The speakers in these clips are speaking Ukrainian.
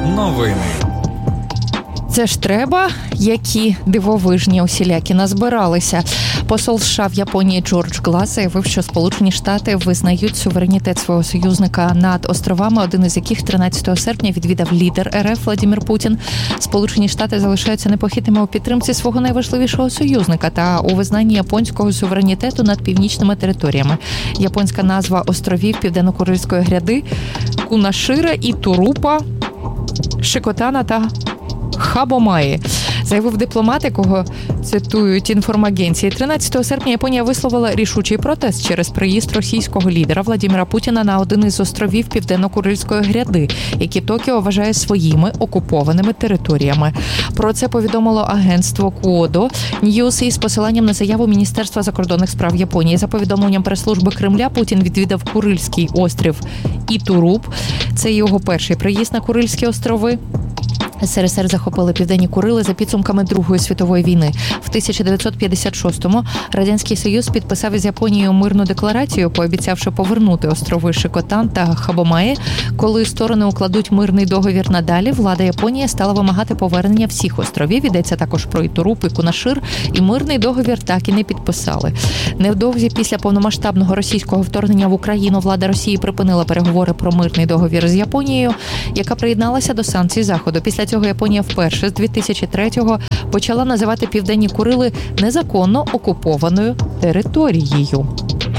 Новини. Це ж треба, які дивовижні усілякі назбиралися. Посол США в Японії Джордж Глас заявив, що Сполучені Штати визнають суверенітет свого союзника над островами, один із яких 13 серпня відвідав лідер РФ Владимир Путін. Сполучені Штати залишаються непохитними у підтримці свого найважливішого союзника та у визнанні японського суверенітету над північними територіями. Японська назва островів Південно-Курильської гряди – Кунашира, Ітурупа, Шикотана та Хабомаї, заявив дипломат, якого цитують інформагенції. 13 серпня Японія висловила рішучий протест через приїзд російського лідера Владимира Путіна на один із островів Південно-Курильської гряди, які Токіо вважає своїми окупованими територіями. Про це повідомило агентство Куодо Ньюс із посиланням на заяву Міністерства закордонних справ Японії. За повідомленням прес-служби Кремля, Путін відвідав Курильський острів Ітуруп. Це його перший приїзд на Курильські острови. СРСР захопили Південні Курили за підсумками Другої світової війни. В 1956-му Радянський Союз підписав із Японією мирну декларацію, пообіцявши повернути острови Шикотан та Хабомаї. Коли сторони укладуть мирний договір надалі, влада Японії стала вимагати повернення всіх островів. Йдеться також про Ітуруп і Кунашир, і мирний договір так і не підписали. Невдовзі після повномасштабного російського вторгнення в Україну влада Росії припинила переговори про мирний договір з Японією, яка приєдналася до санкцій Заходу. Після цього Японія вперше з 2003-го почала називати Південні Курили незаконно окупованою територією.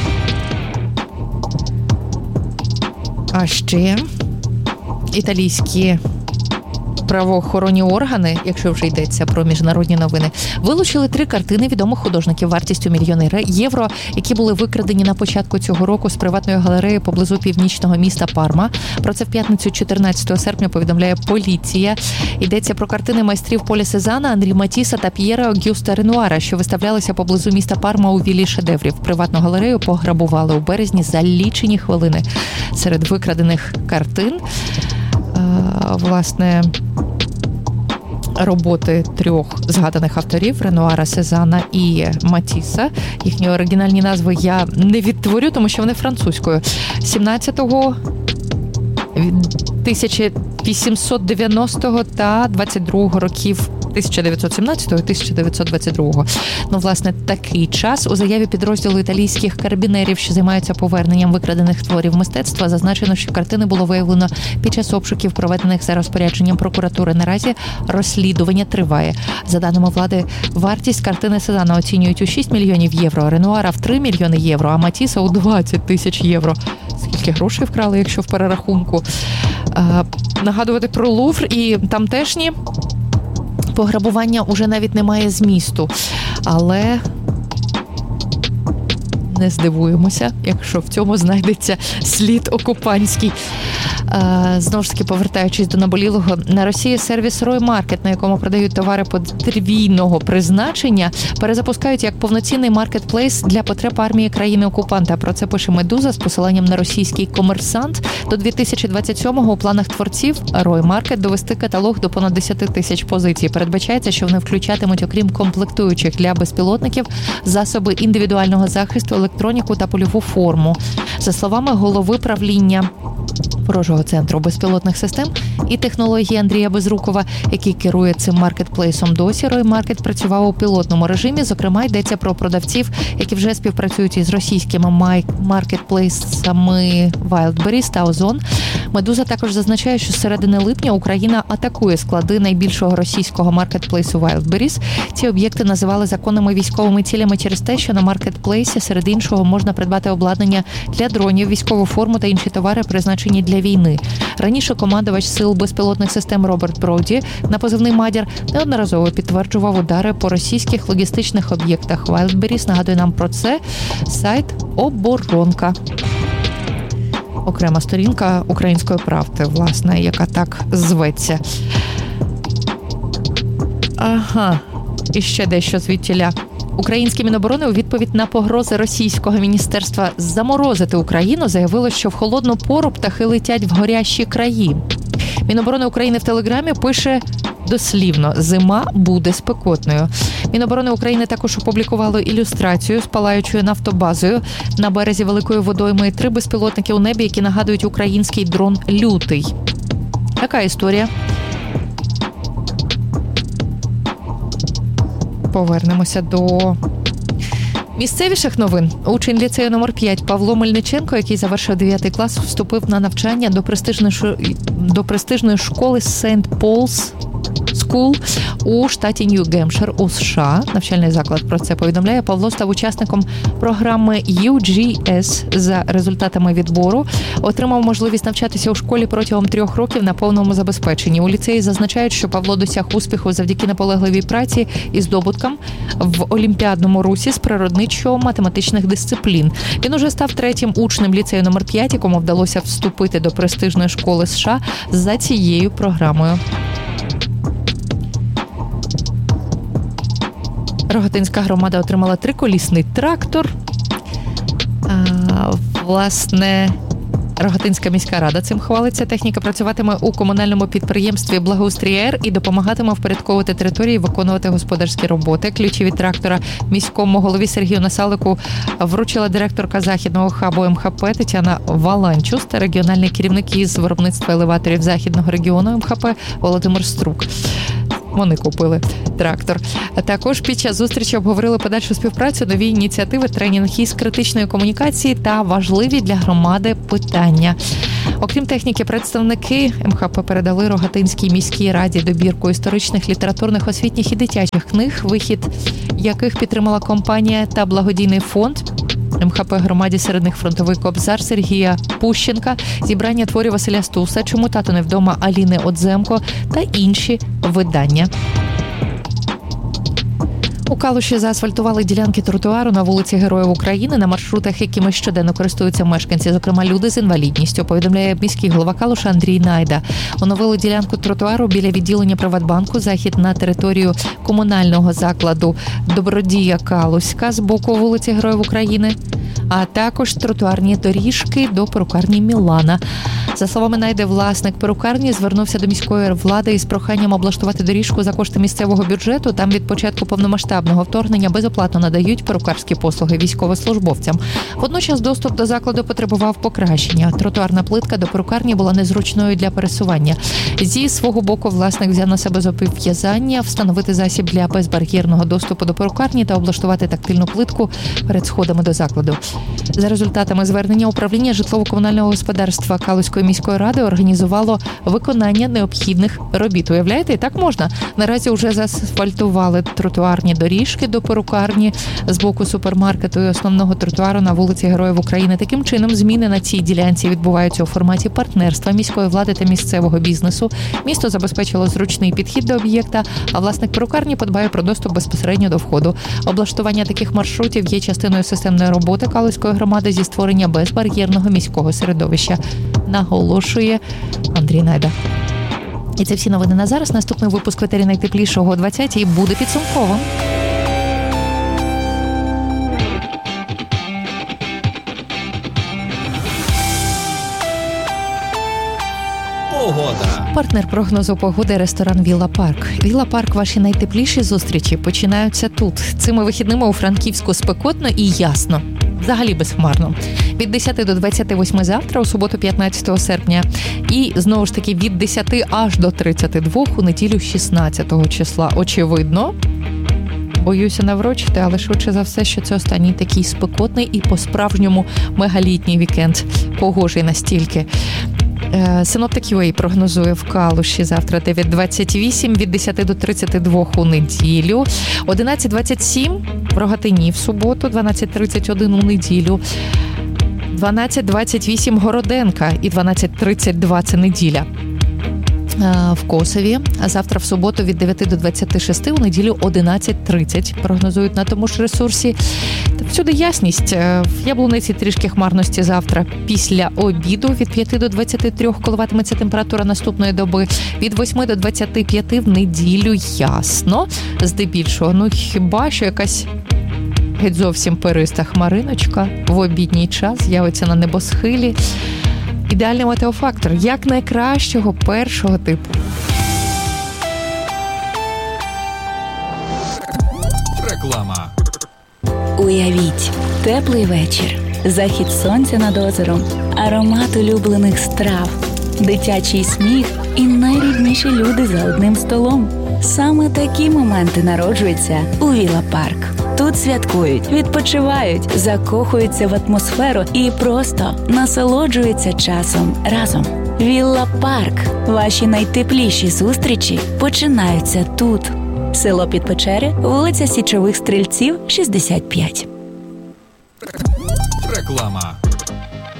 А ще європейські правоохоронні органи, якщо вже йдеться про міжнародні новини, вилучили 3 картини відомих художників вартістю мільйони євро, які були викрадені на початку цього року з приватної галереї поблизу північного міста Парма. Про це в п'ятницю 14 серпня повідомляє поліція. Йдеться про картини майстрів Поля Сезана, Анрі Матіса та П'єра Огюста Ренуара, що виставлялися поблизу міста Парма у віллі шедеврів. Приватну галерею пограбували у березні за лічені хвилини. Серед викрадених картин власне роботи 3 згаданих авторів – Ренуара, Сезана і Матіса. Їхні оригінальні назви я не відтворю, тому що вони французькою. 1890 та 22 років 1917-1922. Власне, такий час. У заяві підрозділу італійських карабінерів, що займаються поверненням викрадених творів мистецтва, зазначено, що картини було виявлено під час обшуків, проведених за розпорядженням прокуратури. Наразі розслідування триває. За даними влади, вартість картини Сезана оцінюють у 6 мільйонів євро, Ренуара в 3 мільйони євро, а Матіса у 20 тисяч євро. Скільки грошей вкрали, якщо в перерахунку? Нагадувати про Лувр і тамтешні пограбування уже навіть немає змісту. Але не здивуємося, якщо в цьому знайдеться слід окупантський. Знову ж таки, повертаючись до наболілого, на Росії сервіс Роймаркет, на якому продають товари подвійного призначення, перезапускають як повноцінний маркетплейс для потреб армії країни-окупанта. Про це пише Медуза з посиланням на російський комерсант. До 2027-го у планах творців Роймаркет довести каталог до понад 10 тисяч позицій. Передбачається, що вони включатимуть, окрім комплектуючих для безпілотників, засоби індивідуального захисту, електроніку та польову форму. За словами голови правління ворожого центру безпілотних систем і технології Андрія Безрукова, який керує цим маркетплейсом досі, Роймаркет працював у пілотному режимі. Зокрема, йдеться про продавців, які вже співпрацюють із російськими маркетплейсами Wildberries та Озон. Медуза також зазначає, що з середини липня Україна атакує склади найбільшого російського маркетплейсу Wildberries. Ці об'єкти називали законними військовими цілями через те, що на маркетплейсі серед іншого можна придбати обладнання для дронів, військову форму та інші товари, призначені для війни. Раніше командувач сил безпілотних систем Роберт Броуді на позивний «Мадір» неодноразово підтверджував удари по російських логістичних об'єктах Wildberries. Нагадує нам про це сайт «Оборонка». Окрема сторінка «Української правди», власне, яка так зветься. Ага, і ще дещо звідтіля. Українське Міноборони у відповідь на погрози російського міністерства заморозити Україну заявило, що в холодну пору птахи летять в горящі краї. Міноборони України в Телеграмі пише дослівно: «Зима буде спекотною». Міноборони України також опублікувало ілюстрацію з палаючою нафтобазою на березі Великої водойми, 3 безпілотники у небі, які нагадують український дрон «Лютий». Яка історія? повернемося до місцевіших новин. Учень ліцею номер 5 Павло Мельниченко, який завершив 9 клас, вступив на навчання до престижної школи St. Paul's School у штаті Нью-Гемпшир у США. Навчальний заклад про це повідомляє. Павло став учасником програми UGS за результатами відбору. Отримав можливість навчатися у школі протягом 3 років на повному забезпеченні. У ліцеї зазначають, що Павло досяг успіху завдяки наполегливій праці і здобуткам в олімпіадному русі з природничо-математичних дисциплін. Він уже став 3-м учнем ліцею номер 5, якому вдалося вступити до престижної школи США за цією програмою. Рогатинська громада отримала 3-колісний трактор. Власне, Рогатинська міська рада цим хвалиться. Техніка працюватиме у комунальному підприємстві «Благоустрій-Р» і допомагатиме впорядковувати території і виконувати господарські роботи. Ключі від трактора міському голові Сергію Насалику вручила директорка Західного хабу МХП Тетяна Валанчус та регіональний керівник із виробництва елеваторів Західного регіону МХП Володимир Струк. Вони купили трактор. А також під час зустрічі обговорили подальшу співпрацю, нові ініціативи, тренінг із критичної комунікації та важливі для громади питання. Окрім техніки, представники МХП передали Рогатинській міській раді добірку історичних, літературних, освітніх і дитячих книг, вихід яких підтримала компанія та благодійний фонд МХП громаді середніх фронтовий кобзар Сергія Пущенка, зібрання творів Василя Стуса, «Чому тато не вдома» Аліни Одземко та інші видання. У Калуші заасфальтували ділянки тротуару на вулиці Героїв України на маршрутах, якими щоденно користуються мешканці, зокрема люди з інвалідністю, повідомляє міський голова Калуша Андрій Найда. Оновили ділянку тротуару біля відділення Приватбанку, захід на територію комунального закладу Добродія Калуська з боку вулиці Героїв України, а також тротуарні доріжки до перукарні Мілана. За словами Найди, власник перукарні звернувся до міської влади із проханням облаштувати доріжку за кошти місцевого бюджету. Там від початку повномасштабного вторгнення безоплатно надають перукарські послуги військовослужбовцям. Водночас доступ до закладу потребував покращення. Тротуарна плитка до перукарні була незручною для пересування. Зі свого боку власник взяв на себе зобов'язання встановити засіб для безбар'єрного доступу до перукарні та облаштувати тактильну плитку перед сходами до закладу. За результатами звернення управління житлово-комунального господарства Калузької міської ради організувало виконання необхідних робіт. Уявляєте, і так можна. Наразі вже заасфальтували тротуарні доріжки до перукарні з боку супермаркету і основного тротуару на вулиці Героїв України. Таким чином, зміни на цій ділянці відбуваються у форматі партнерства міської влади та місцевого бізнесу. Місто забезпечило зручний підхід до об'єкта, а власник перукарні подбає про доступ безпосередньо до входу. Облаштування таких маршрутів є частиною системної роботи Калузької громади зі створення безбар'єрного міського середовища, наголошує Андрій Найда. І це всі новини на зараз. Наступний випуск «Ветері найтеплішого» о 20-й буде підсумковим. Погода. Партнер прогнозу погоди – ресторан «Вілла Парк». «Вілла Парк» – ваші найтепліші зустрічі починаються тут. Цими вихідними у Франківську спекотно і ясно. Взагалі безхмарно. Від 10 до 28 завтра, у суботу 15 серпня. І, знову ж таки, від 10 аж до 32 у неділю 16 числа. Очевидно, боюся наврочити, але швидше за все, що це останній такий спекотний і по-справжньому мегалітній вікенд. Погожий настільки. Синоптик.UA прогнозує в Калуші завтра 9-28, від 10 до 32 у неділю, 11-27 в Рогатині в суботу, 12-31 у неділю, 12-28 Городенка і 12-32 це неділя в Косові, а завтра в суботу від 9 до 26, у неділю 11-30 прогнозують на тому ж ресурсі. Всюди ясність. В Яблуниці трішки хмарності завтра після обіду від 5 до 23 коливатиметься температура наступної доби. Від 8 до 25 в неділю ясно. Здебільшого, хіба що якась геть зовсім периста хмариночка в обідній час з'явиться на небосхилі. Ідеальний метеофактор, як найкращого першого типу. Реклама. Уявіть, теплий вечір, захід сонця над озером, аромат улюблених страв, дитячий сміх і найрідніші люди за одним столом. Саме такі моменти народжуються у Вілла Парк. Тут святкують, відпочивають, закохуються в атмосферу і просто насолоджуються часом разом. Вілла Парк. Ваші найтепліші зустрічі починаються тут. Село Підпечери, вулиця Січових Стрільців, 65. Реклама.